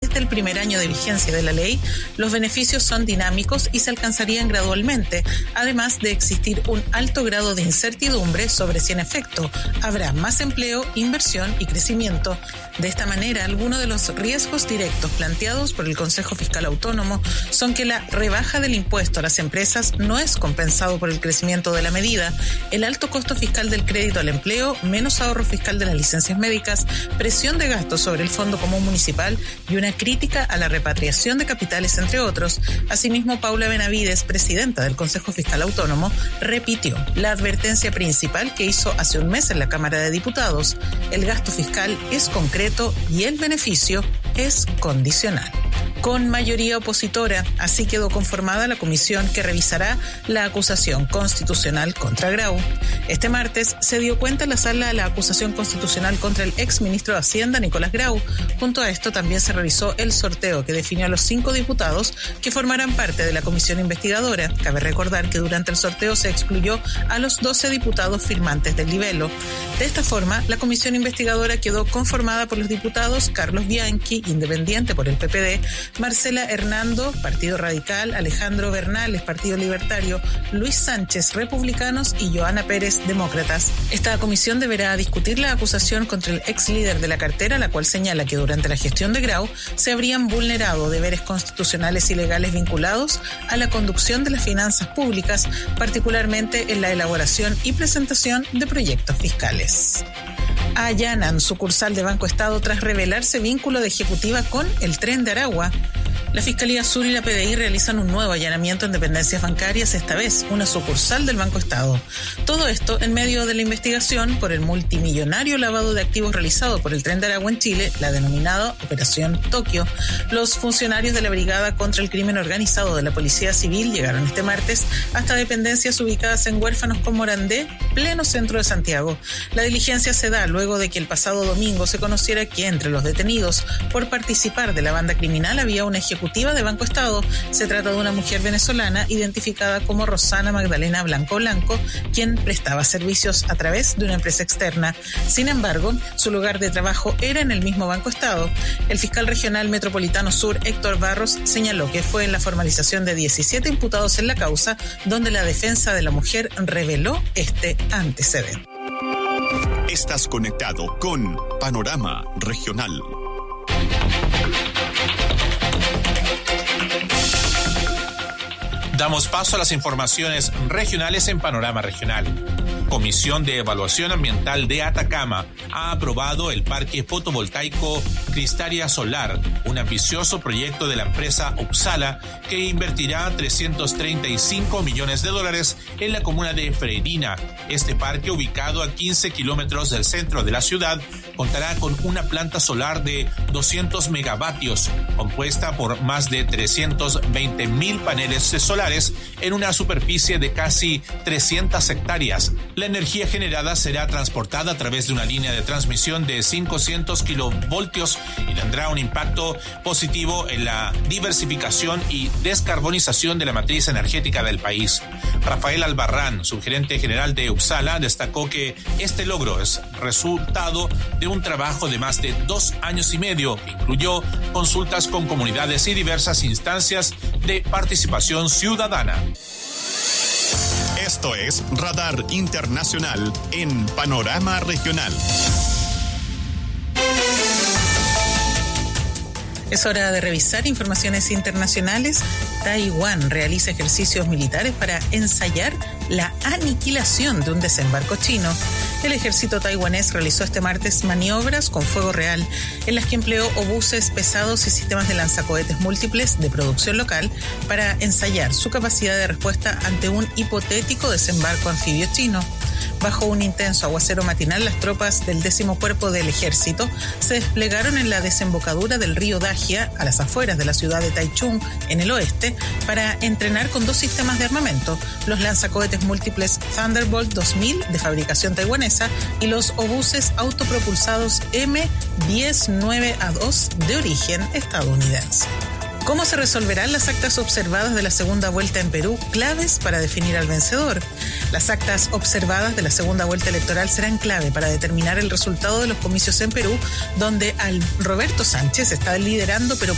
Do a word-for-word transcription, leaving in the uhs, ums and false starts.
desde el primer año de vigencia de la ley, los beneficios son dinámicos y se alcanzarían gradualmente, además de existir un alto grado de incertidumbre sobre si en efecto habrá más empleo, inversión y crecimiento. De esta manera, algunos de los riesgos directos planteados por el Consejo Fiscal Autónomo son que la rebaja del impuesto a las empresas no es compensado por el crecimiento de la medida, el alto costo fiscal del crédito al empleo, menos ahorro fiscal de las licencias médicas, presión de gastos sobre el Fondo Común Municipal y una crítica a la repatriación de capitales, entre otros. Asimismo, Paula Benavides, presidenta del Consejo Fiscal Autónomo, repitió la advertencia principal que hizo hace un mes en la Cámara de Diputados: el gasto fiscal es concreto y el beneficio es condicional. Con mayoría opositora, así quedó conformada la comisión que revisará la acusación constitucional contra Grau. Este martes se dio cuenta en la sala la acusación constitucional contra el exministro de Hacienda, Nicolás Grau. Junto a esto también se revisó el sorteo que definió a los cinco diputados que formarán parte de la comisión investigadora. Cabe recordar que durante el sorteo se excluyó a los doce diputados firmantes del libelo. De esta forma, la comisión investigadora quedó conformada por los diputados Carlos Bianchi, independiente por el P P D, Marcela Hernando, Partido Radical, Alejandro Bernales, Partido Libertario, Luis Sánchez, Republicanos y Joana Pérez, Demócratas. Esta comisión deberá discutir la acusación contra el ex líder de la cartera, la cual señala que durante la gestión de Grau se habrían vulnerado deberes constitucionales y legales vinculados a la conducción de las finanzas públicas, particularmente en la elaboración y presentación de proyectos fiscales. Allanan sucursal de Banco Estado tras revelarse vínculo de ejecutiva con el Tren de Aragua. La Fiscalía Sur y la P D I realizan un nuevo allanamiento en dependencias bancarias, esta vez una sucursal del Banco Estado. Todo esto en medio de la investigación por el multimillonario lavado de activos realizado por el Tren de Aragua en Chile, la denominada Operación Tokio. Los funcionarios de la Brigada contra el Crimen Organizado de la Policía Civil llegaron este martes hasta dependencias ubicadas en Huérfanos con Morandé, pleno centro de Santiago. La diligencia se da luego de que el pasado domingo se conociera que entre los detenidos por participar de la banda criminal había una ejecutiva de Banco Estado. Se trata de una mujer venezolana identificada como Rosana Magdalena Blanco Blanco, quien prestaba servicios a través de una empresa externa. Sin embargo, su lugar de trabajo era en el mismo Banco Estado. El fiscal regional metropolitano sur, Héctor Barros, señaló que fue en la formalización de diecisiete imputados en la causa donde la defensa de la mujer reveló este antecedente. Estás conectado con Panorama Regional. Damos paso a las informaciones regionales en Panorama Regional. Comisión de Evaluación Ambiental de Atacama ha aprobado el parque fotovoltaico Cristaria Solar, un ambicioso proyecto de la empresa Upsala que invertirá trescientos treinta y cinco millones de dólares en la comuna de Freirina. Este parque, ubicado a quince kilómetros del centro de la ciudad, contará con una planta solar de doscientos megavatios, compuesta por más de trescientos veinte mil paneles solares en una superficie de casi trescientas hectáreas. La energía generada será transportada a través de una línea de transmisión de quinientos kilovoltios y tendrá un impacto positivo en la diversificación y descarbonización de la matriz energética del país. Rafael Albarrán, subgerente general de Upsala, destacó que este logro es resultado de un trabajo de más de dos años y medio que incluyó consultas con comunidades y diversas instancias de participación ciudadana. Esto es Radar Internacional en Panorama Regional. Es hora de revisar informaciones internacionales. Taiwán realiza ejercicios militares para ensayar la aniquilación de un desembarco chino. El ejército taiwanés realizó este martes maniobras con fuego real, en las que empleó obuses pesados y sistemas de lanzacohetes múltiples de producción local para ensayar su capacidad de respuesta ante un hipotético desembarco anfibio chino. Bajo un intenso aguacero matinal, las tropas del décimo cuerpo del ejército se desplegaron en la desembocadura del río Dajia, a las afueras de la ciudad de Taichung, en el oeste, para entrenar con dos sistemas de armamento, los lanzacohetes múltiples Thunderbolt dos mil de fabricación taiwanesa y los obuses autopropulsados M diez nueve A dos de origen estadounidense. ¿Cómo se resolverán las actas observadas de la segunda vuelta en Perú? Claves para definir al vencedor. Las actas observadas de la segunda vuelta electoral serán clave para determinar el resultado de los comicios en Perú, donde al Roberto Sánchez está liderando, pero